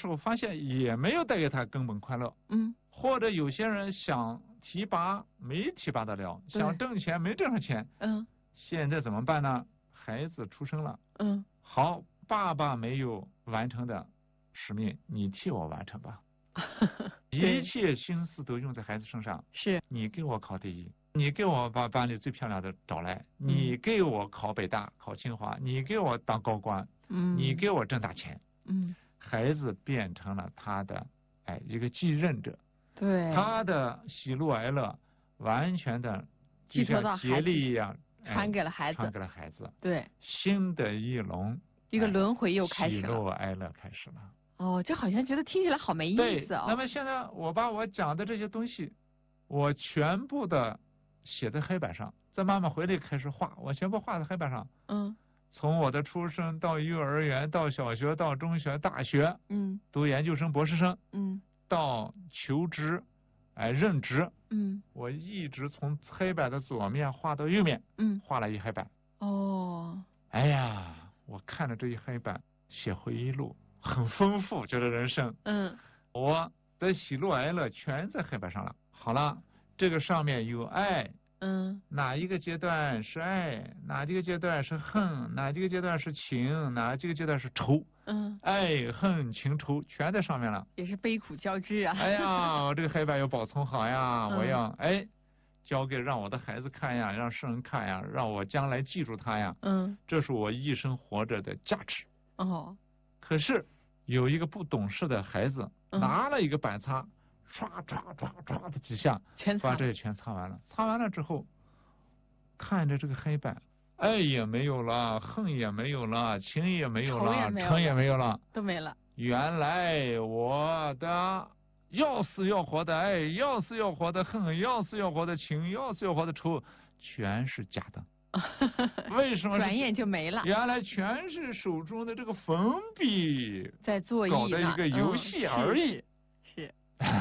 时候发现也没有带给他根本快乐。或者有些人想提拔没提拔得了，想挣钱没挣上钱。现在怎么办呢？孩子出生了。好，爸爸没有完成的使命，你替我完成吧。一切心思都用在孩子身上。 是你给我考第一，你给我把班里最漂亮的找来，你给我考北大考清华，你给我当高官，你给我挣大钱。孩子变成了他的一个继任者。 对， 他的喜怒哀乐完全的就像接力一样传给了孩子。对， 新的一轮一个轮回又开始了， 喜怒哀乐开始了。 这好像觉得听起来好没意思哦。 那么现在我把我讲的这些东西，我全部的写在黑板上，在妈妈回来开始画，我全部画在黑板上。从我的出生到幼儿园，到小学，到中学，大学，读研究生、博士生，到求职，任职，我一直从黑板的左面画到右面，画了一黑板。哎呀，我看着这一黑板，写回忆录，很丰富，觉得人生。我的喜怒哀乐全在黑板上了。好了，这个上面有爱。哪一个阶段是爱，哪一个阶段是恨，哪一个阶段是情，哪一个阶段是愁。爱恨情仇全在上面了， 也是悲苦交织啊。 哎呀，我这个黑板要保存好呀，我要交给让我的孩子看呀，让世人看呀，让我将来记住他呀。这是我一生活着的价值。可是有一个不懂事的孩子，拿了一个板擦，刷的几下，把这些全擦完了。擦完了之后，看着这个黑板，爱也没有了，恨也没有了，情也没有了，仇也没有了， 都没了。 原来我的要死要活的爱，要死要活的恨，要死要活的情，要死要活的仇，全是假的。为什么转眼就没了？ 原来全是手中的这个粉笔在做搞的一个游戏而已。 是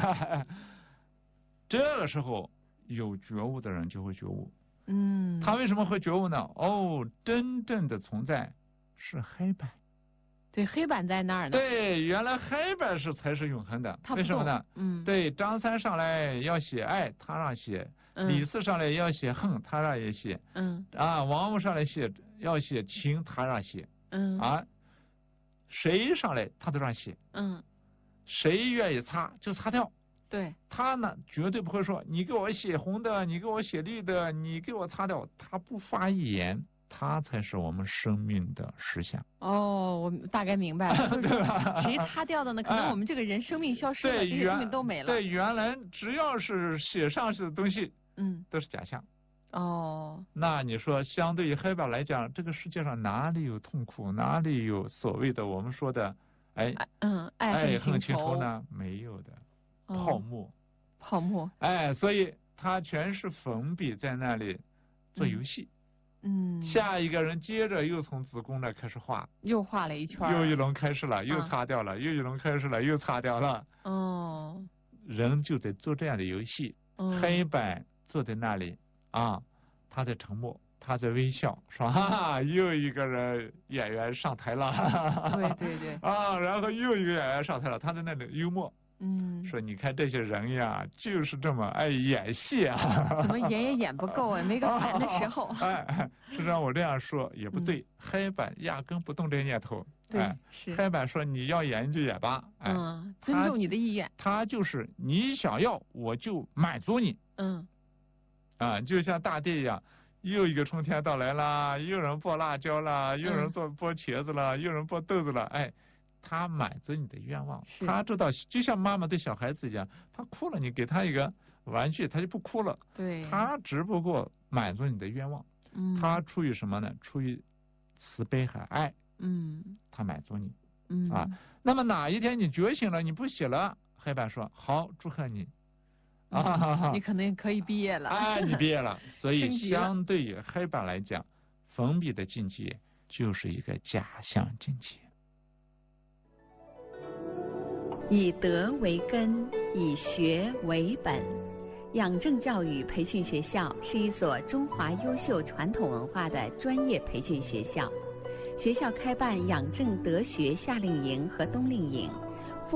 这个时候有觉悟的人就会觉悟。他为什么会觉悟呢？真正的存在是黑板。 对，黑板在那儿呢。 对，原来黑板才是永恒的。为什么呢？对，张三上来要写爱，他让写；李四上来要写恨，他让也写。王五上来要写情，他让写。谁上来他都让写。谁愿意擦就擦掉。 对， 他呢绝对不会说你给我写红的，你给我写绿的，你给我擦掉，他不发一言。它才是我们生命的实相。 我大概明白了。对吧？谁擦掉的呢？可能我们这个人生命消失了，这些东西都没了。 对，原来只要是写上去的东西，都是假象。那你说，相对于黑板来讲，这个世界上哪里有痛苦，哪里有所谓的我们说的爱恨情仇呢？没有的，泡沫。所以它全是粉笔在那里做游戏。下一个人接着又从子宫那开始画， 又画了一圈， 又一轮开始了，又擦掉了，又一轮开始了，又擦掉了。人就在做这样的游戏。黑板坐在那里他在沉默，他在微笑，说又一个人演员上台了。 对然后又一个演员上台了，他在那里幽默。说你看这些人呀，就是这么爱演戏啊。 怎么演也演不够啊，没个烦的时候。 实际上我这样说也不对，黑板压根不动这念头。 是黑板说你要演你就演吧。 尊重你的意愿。 他就是你想要我就满足你。就像大地一样，又一个春天到来了，又人剥辣椒了，又人剥茄子了，又人剥豆子了。他满足你的愿望，他知道，就像妈妈对小孩子一样，他哭了，你给他一个玩具，他就不哭了。 对， 他只不过满足你的愿望。他出于什么呢？出于慈悲和爱。他满足你。那么哪一天你觉醒了，你不写了，黑板说好，祝贺你。 你可能可以毕业了。 你毕业了。所以相对于黑板来讲，粉笔的境界就是一个假象境界。 以德为根，以学为本。养正教育培训学校是一所中华优秀传统文化的专业培训学校。学校开办养正德学夏令营和冬令营。